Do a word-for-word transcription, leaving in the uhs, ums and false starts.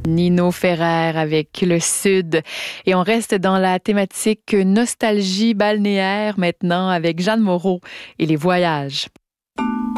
Nino Ferrer avec le Sud. Et on reste dans la thématique nostalgie balnéaire maintenant avec Jeanne Moreau et les voyages.